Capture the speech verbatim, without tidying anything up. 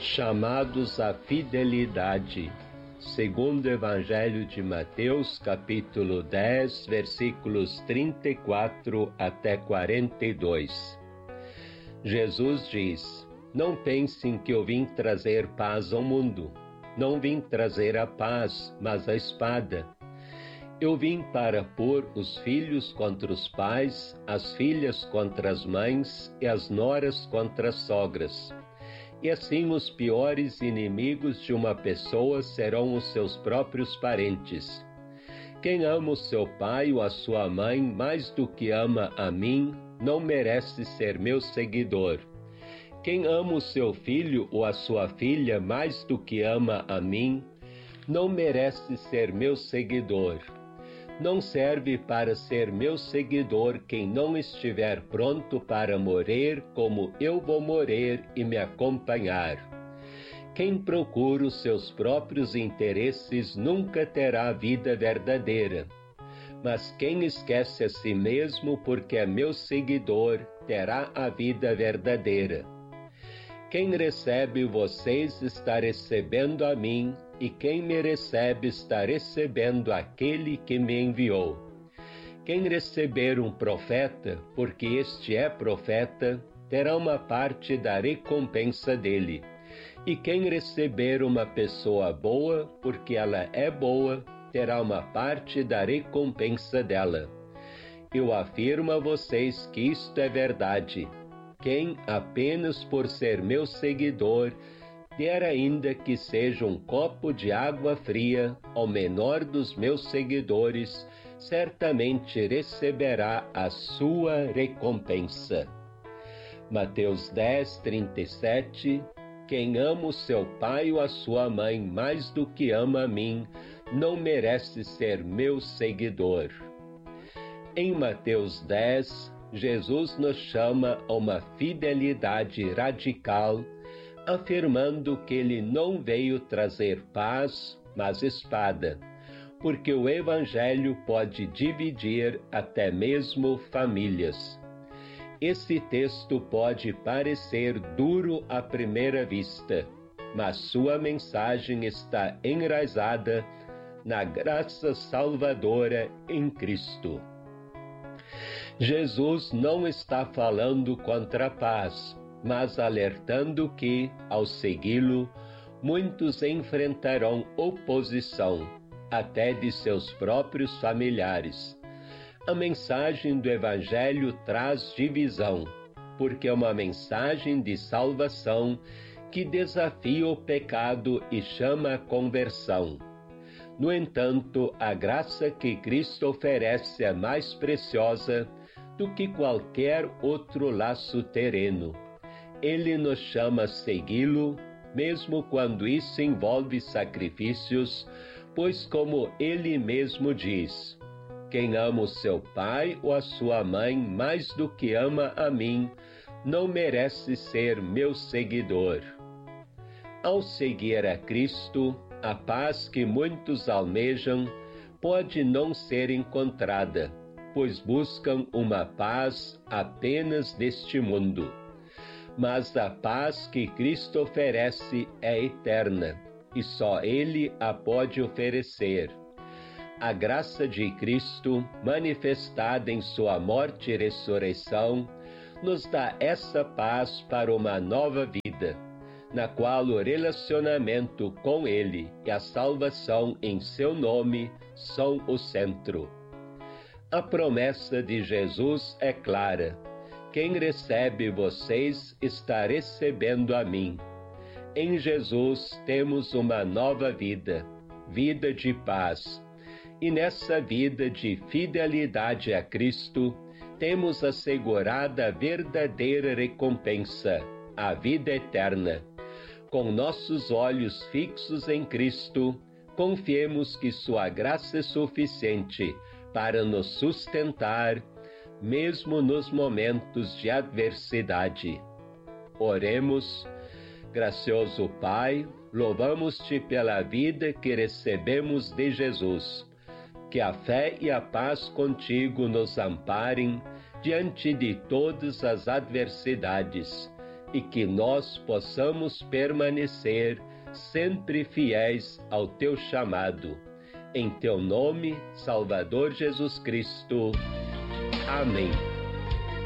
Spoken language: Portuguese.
chamados à fidelidade, segundo o Evangelho de Mateus, capítulo dez, versículos trinta e quatro até quarenta e dois. Jesus diz: não pensem que eu vim trazer paz ao mundo. Não vim trazer a paz, mas a espada. Eu vim para pôr os filhos contra os pais, as filhas contra as mães e as noras contra as sogras. E assim os piores inimigos de uma pessoa serão os seus próprios parentes. Quem ama o seu pai ou a sua mãe mais do que ama a mim, não merece ser meu seguidor. Quem ama o seu filho ou a sua filha mais do que ama a mim, não merece ser meu seguidor. Não serve para ser meu seguidor quem não estiver pronto para morrer como eu vou morrer e me acompanhar. Quem procura os seus próprios interesses nunca terá a vida verdadeira. Mas quem esquece a si mesmo porque é meu seguidor, terá a vida verdadeira. Quem recebe vocês está recebendo a mim, e quem me recebe está recebendo aquele que me enviou. Quem receber um profeta, porque este é profeta, terá uma parte da recompensa dele. E quem receber uma pessoa boa, porque ela é boa, terá uma parte da recompensa dela. Eu afirmo a vocês que isto é verdade. Quem, apenas por ser meu seguidor, der ainda que seja um copo de água fria ao menor dos meus seguidores, certamente receberá a sua recompensa. Mateus dez, trinta e sete. Quem ama o seu pai ou a sua mãe mais do que ama a mim, não merece ser meu seguidor. Em Mateus dez, Jesus nos chama a uma fidelidade radical, afirmando que ele não veio trazer paz, mas espada, porque o Evangelho pode dividir até mesmo famílias. Esse texto pode parecer duro à primeira vista, mas sua mensagem está enraizada na graça salvadora em Cristo. Jesus não está falando contra a paz, mas alertando que, ao segui-lo, muitos enfrentarão oposição, até de seus próprios familiares. A mensagem do Evangelho traz divisão, porque é uma mensagem de salvação que desafia o pecado e chama a conversão. No entanto, a graça que Cristo oferece é mais preciosa do que qualquer outro laço terreno. Ele nos chama a segui-lo, mesmo quando isso envolve sacrifícios, pois como ele mesmo diz: quem ama o seu pai ou a sua mãe mais do que ama a mim, não merece ser meu seguidor. Ao seguir a Cristo, a paz que muitos almejam pode não ser encontrada, pois buscam uma paz apenas deste mundo. Mas a paz que Cristo oferece é eterna, e só Ele a pode oferecer. A graça de Cristo, manifestada em sua morte e ressurreição, nos dá essa paz para uma nova vida, na qual o relacionamento com Ele e a salvação em seu nome são o centro. A promessa de Jesus é clara: quem recebe vocês está recebendo a mim. Em Jesus temos uma nova vida, vida de paz. E nessa vida de fidelidade a Cristo, temos assegurada a verdadeira recompensa, a vida eterna. Com nossos olhos fixos em Cristo, confiemos que sua graça é suficiente para nos sustentar, mesmo nos momentos de adversidade. Oremos. Gracioso Pai, louvamos-te pela vida que recebemos de Jesus. Que a fé e a paz contigo nos amparem diante de todas as adversidades. e que nós possamos permanecer sempre fiéis ao teu chamado. Em teu nome, Salvador Jesus Cristo. Amém.